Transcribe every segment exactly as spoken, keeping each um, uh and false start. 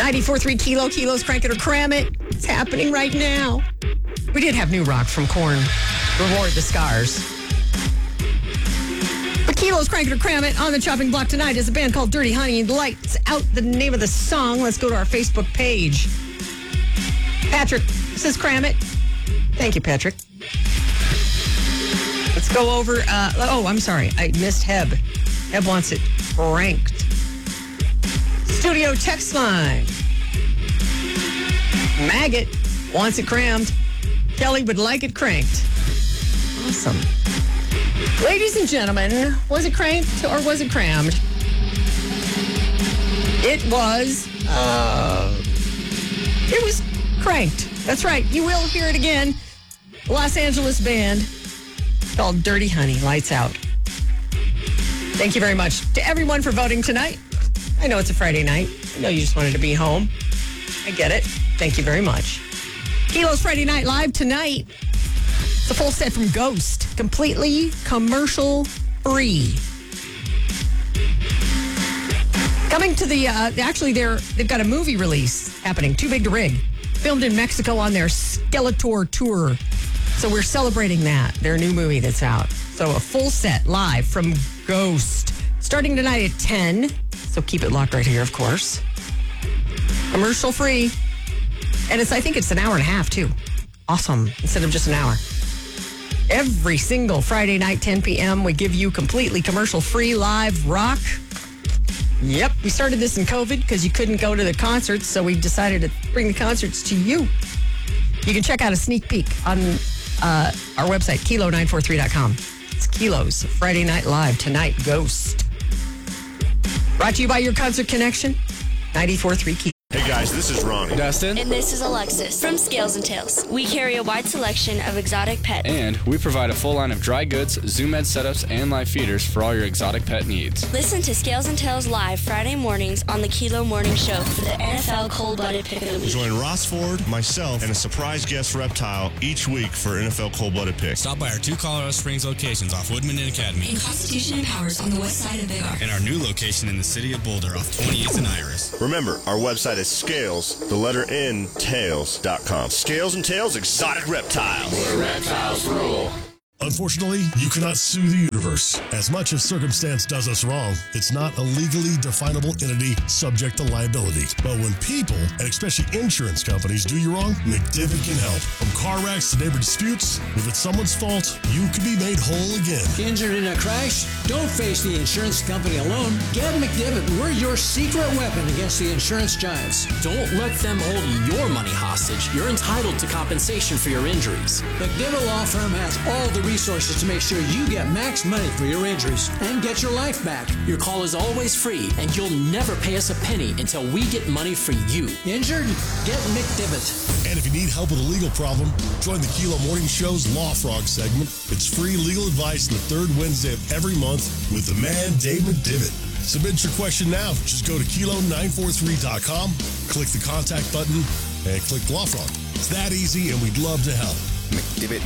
ninety-four point three Kilo. Kilo's Crank It or Cram It. It's happening right now. We did have new rock from Korn. Reward the Scars. But Kilo's Crank It or Cram It on the chopping block tonight is a band called Dirty Honey. Lights Out, the name of the song. Let's go to our Facebook page. Patrick says Cram It. Thank you, Patrick. Let's go over. Uh, oh, I'm sorry. I missed Heb. Heb wants it cranked. Studio text line. Maggot wants it crammed. Kelly would like it cranked. Awesome. Ladies and gentlemen, was it cranked or was it crammed? It was, uh, it was cranked. That's right. You will hear it again. Los Angeles band called Dirty Honey. Lights Out. Thank you very much to everyone for voting tonight. I know it's a Friday night. I know you just wanted to be home. I get it. Thank you very much. Kilo's Friday Night Live tonight. It's a full set from Ghost. Completely commercial free. Coming to the, uh, actually, they're, they've got a movie release happening. Too Big to Rig. Filmed in Mexico on their Skeletor tour. So we're celebrating that, their new movie that's out. So a full set live from Ghost. Starting tonight at ten. So keep it locked right here, of course. Commercial free. And it's, I think it's an hour and a half, too. Awesome. Instead of just an hour. Every single Friday night, ten p.m., we give you completely commercial-free live rock. Yep, we started this in COVID because you couldn't go to the concerts, so we decided to bring the concerts to you. You can check out a sneak peek on uh, our website, kilo nine four three dot com. It's Kilo's Friday Night Live tonight, Ghost. Brought to you by your Concert Connection, ninety-four point three Kilo. Hey guys, this is Ronnie. Dustin. And this is Alexis from Scales and Tails. We carry a wide selection of exotic pets. And we provide a full line of dry goods, Zoom Ed setups, and live feeders for all your exotic pet needs. Listen to Scales and Tails live Friday mornings on the Kilo Morning Show for the N F L Cold-Blooded Pick of the Week. Join Ross Ford, myself, and a surprise guest reptile each week for N F L Cold-Blooded Pick. Stop by our two Colorado Springs locations off Woodman and Academy. And Constitution and Powers on the west side of Big R. And our new location in the city of Boulder off twentieth and Iris. Remember, our website is Scales, the letter N, tails dot com. Scales and Tails Exotic Reptiles. Where reptiles rule. Unfortunately, you cannot sue the universe. As much as circumstance does us wrong, it's not a legally definable entity subject to liability. But when people, and especially insurance companies, do you wrong, McDivitt can help. From car wrecks to neighbor disputes, if it's someone's fault, you can be made whole again. Injured in a crash? Don't face the insurance company alone. Get McDivitt. We're your secret weapon against the insurance giants. Don't let them hold your money hostage. You're entitled to compensation for your injuries. McDivitt Law Firm has all the resources to make sure you get max money for your injuries and get your life back. Your call is always free, and you'll never pay us a penny until we get money for you. Injured? Get McDivitt. And if you need help with a legal problem, join the Kilo Morning Show's Law Frog segment. It's free legal advice the third Wednesday of every month with the man, Dave McDivitt. Submit your question now. Just go to kilo nine four three dot com, click the contact button, and click Law Frog. It's that easy, and we'd love to help. McDivitt.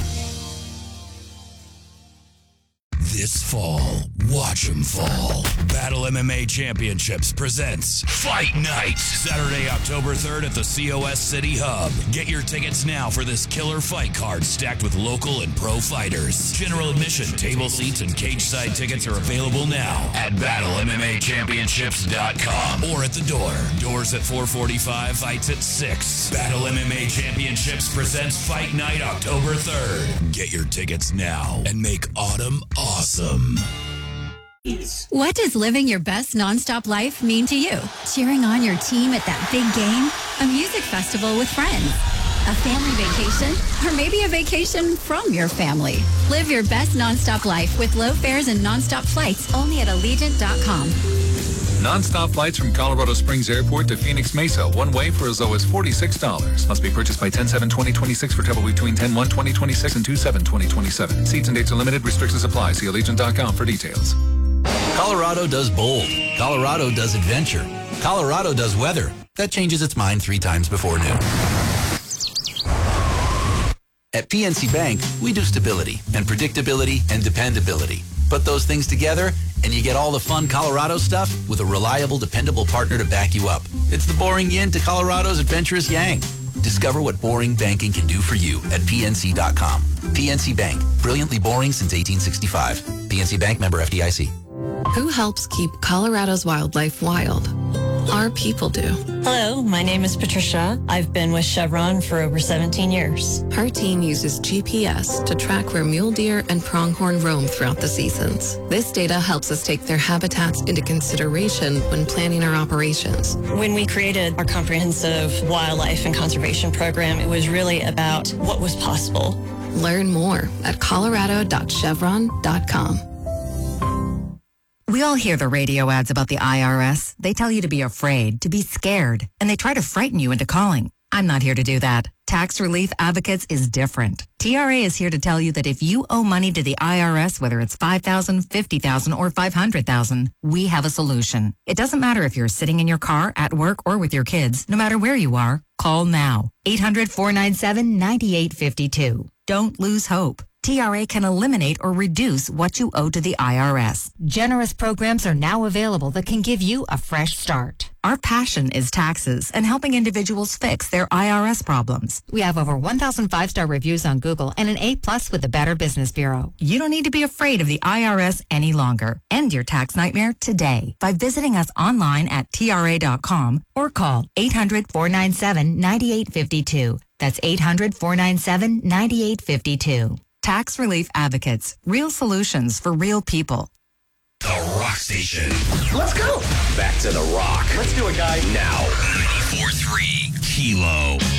This fall, watch 'em fall. Battle M M A Championships presents Fight Night, Saturday, October third at the C O S City Hub. Get your tickets now for this killer fight card stacked with local and pro fighters. General admission, table seats, and cage side tickets are available now at battle M M A championships dot com or at the door. Doors at four forty-five, fights at six. Battle M M A Championships presents Fight Night, October third. Get your tickets now and make autumn awesome. Awesome. What does living your best nonstop life mean to you? Cheering on your team at that big game? A music festival with friends? A family vacation? Or maybe a vacation from your family? Live your best nonstop life with low fares and nonstop flights only at allegiant dot com. Non-stop flights from Colorado Springs Airport to Phoenix Mesa, one way for as low as forty-six dollars. Must be purchased by ten seven twenty twenty-six for travel between ten one twenty twenty-six and two seven twenty twenty-seven. Seats and dates are limited. Restrictions apply. See allegiant dot com for details. Colorado does bold. Colorado does adventure. Colorado does weather. That changes its mind three times before noon. At P N C Bank, we do stability and predictability and dependability. Put those things together, and you get all the fun Colorado stuff with a reliable, dependable partner to back you up. It's the boring yin to Colorado's adventurous yang. Discover what boring banking can do for you at P N C dot com. P N C Bank, brilliantly boring since eighteen sixty-five. P N C Bank, member F D I C. Who helps keep Colorado's wildlife wild? Our people do. Hello, my name is Patricia. I've been with Chevron for over seventeen years. Our team uses G P S to track where mule deer and pronghorn roam throughout the seasons. This data helps us take their habitats into consideration when planning our operations. When we created our comprehensive wildlife and conservation program, it was really about what was possible. Learn more at colorado dot chevron dot com. We all hear the radio ads about the I R S. They tell you to be afraid, to be scared, and they try to frighten you into calling. I'm not here to do that. Tax Relief Advocates is different. T R A is here to tell you that if you owe money to the I R S, whether it's five thousand dollars, fifty thousand dollars, or five hundred thousand dollars, we have a solution. It doesn't matter if you're sitting in your car, at work, or with your kids. No matter where you are, call now. eight hundred, four nine seven, nine eight five two. Don't lose hope. T R A can eliminate or reduce what you owe to the I R S. Generous programs are now available that can give you a fresh start. Our passion is taxes and helping individuals fix their I R S problems. We have over one thousand five-star reviews on Google and an A plus with the Better Business Bureau. You don't need to be afraid of the I R S any longer. End your tax nightmare today by visiting us online at T R A dot com or call eight hundred, four nine seven, nine eight five two. That's eight hundred, four nine seven, nine eight five two. Tax Relief Advocates. Real solutions for real people. The Rock Station. Let's go. Back to the rock. Let's do it, guys. Now. ninety-four point three Kilo.